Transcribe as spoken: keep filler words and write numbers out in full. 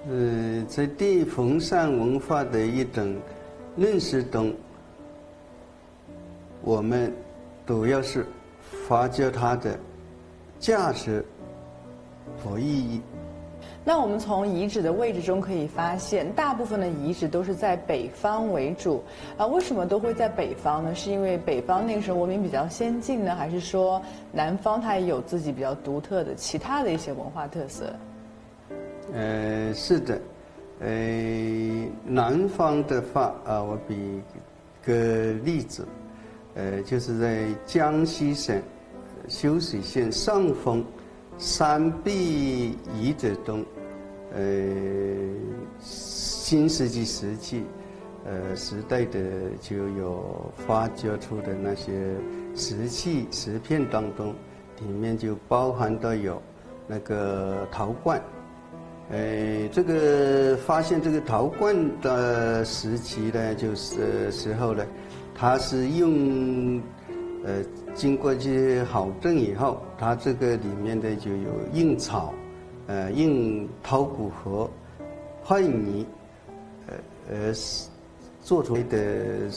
呃，在对风山文化的一种认识中，我们主要是发掘它的价值和意义。 那我们从遗址的位置中可以发现，大部分的遗址都是在北方为主啊。为什么都会在北方呢？是因为北方那个时候文明比较先进呢，还是说南方它也有自己比较独特的其他的一些文化特色？ 呃，是的，呃，南方的话啊，我比个例子，呃，就是在江西省修水县上峰山壁遗址中，呃，新石器时期，呃，时代的就有发掘出的那些石器石片当中，里面就包含到有那个陶罐。呃，这个发现这个陶罐的时期呢，就是时候呢，它是用呃经过这些考证以后，它这个里面的就有硬草，呃，硬陶骨和坏泥，呃呃做出来的